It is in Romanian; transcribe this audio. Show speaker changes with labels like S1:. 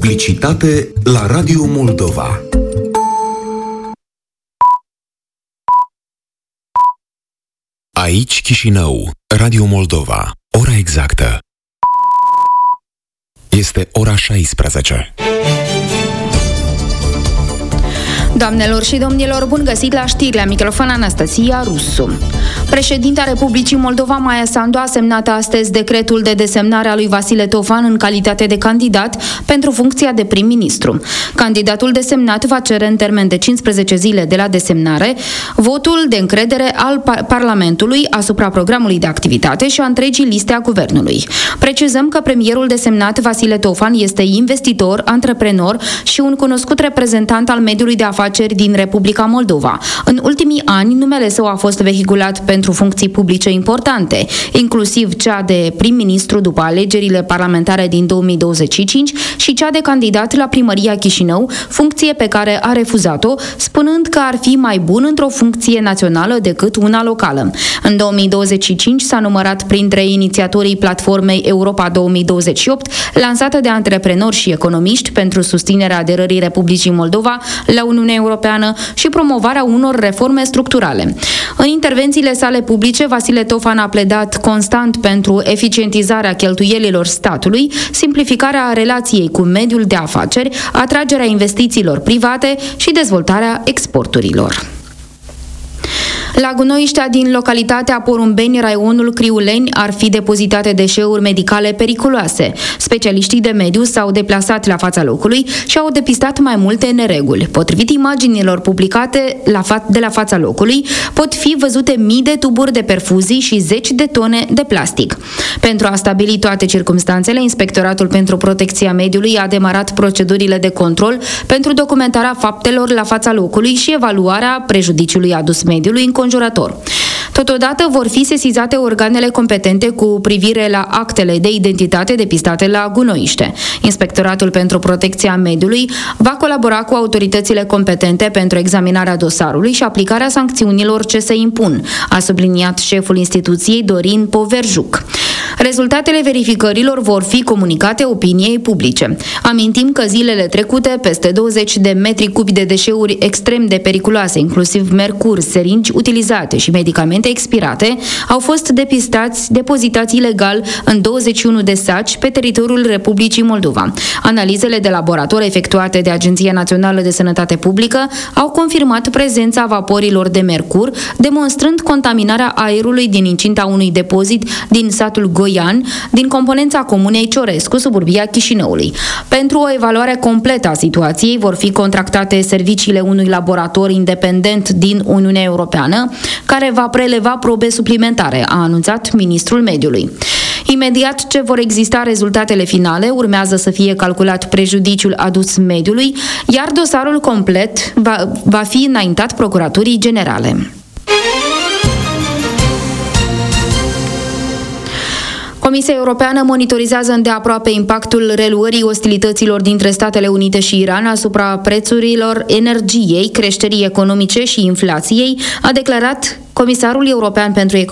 S1: Publicitate la Radio Moldova. Aici Chișinău, Radio Moldova. Ora exactă este ora 16.
S2: Doamnelor și domnilor, bun găsit la știri, la microfon Anastasia Rusu. Președinta Republicii Moldova, Maia Sandu, a semnat astăzi decretul de desemnare a lui Vasile Tofan în calitate de candidat pentru funcția de prim-ministru. Candidatul desemnat va cere în termen de 15 zile de la desemnare votul de încredere al Parlamentului asupra programului de activitate și a întregii liste a guvernului. Precizăm că premierul desemnat, Vasile Tofan, este investitor, antreprenor și un cunoscut reprezentant al mediului de afaceri din Republica Moldova. În ultimii ani, numele său a fost vehiculat pentru funcții publice importante, inclusiv cea de prim-ministru după alegerile parlamentare din 2025 și cea de candidat la primăria Chișinău, funcție pe care a refuzat-o, spunând că ar fi mai bun într-o funcție națională decât una locală. În 2025 s-a numărat printre inițiatorii platformei Europa 2028, lansată de antreprenori și economiști pentru susținerea aderării Republicii Moldova la Uniunea Europeană și promovarea unor reforme structurale. În intervențiile sale publice, Vasile Tofan a pledat constant pentru eficientizarea cheltuielilor statului, simplificarea relației cu mediul de afaceri, atragerea investițiilor private și dezvoltarea exporturilor. La gunoiștea din localitatea Porumbeni, raionul Criuleni, ar fi depozitate deșeuri medicale periculoase. Specialiștii de mediu s-au deplasat la fața locului și au depistat mai multe nereguli. Potrivit imaginilor publicate de la fața locului, pot fi văzute mii de tuburi de perfuzii și 10 de tone de plastic. Pentru a stabili toate circumstanțele, Inspectoratul pentru Protecția Mediului a demarat procedurile de control pentru documentarea faptelor la fața locului și evaluarea prejudiciului adus mediului înconjurător. Totodată vor fi sesizate organele competente cu privire la actele de identitate depistate la gunoiște. Inspectoratul pentru Protecția Mediului va colabora cu autoritățile competente pentru examinarea dosarului și aplicarea sancțiunilor ce se impun, a subliniat șeful instituției Dorin Poverjuc. Rezultatele verificărilor vor fi comunicate opiniei publice. Amintim că zilele trecute, peste 20 de metri cubi de deșeuri extrem de periculoase, inclusiv mercur, seringi utilizate și medicamente expirate, au fost depozitați ilegal în 21 de saci pe teritoriul Republicii Moldova. Analizele de laborator efectuate de Agenția Națională de Sănătate Publică au confirmat prezența vaporilor de mercur, demonstrând contaminarea aerului din incinta unui depozit din satul Goian, din componența comunei Ciorescu, suburbia Chișinăului. Pentru o evaluare completă a situației vor fi contractate serviciile unui laborator independent din Uniunea Europeană, care va preleva probe suplimentare, a anunțat ministrul mediului. Imediat ce vor exista rezultatele finale, urmează să fie calculat prejudiciul adus mediului, iar dosarul complet va fi înaintat Procuraturii Generale. Comisia Europeană monitorizează îndeaproape impactul reluării ostilităților dintre Statele Unite și Iran asupra prețurilor energiei, creșterii economice și inflației, a declarat Comisarul European pentru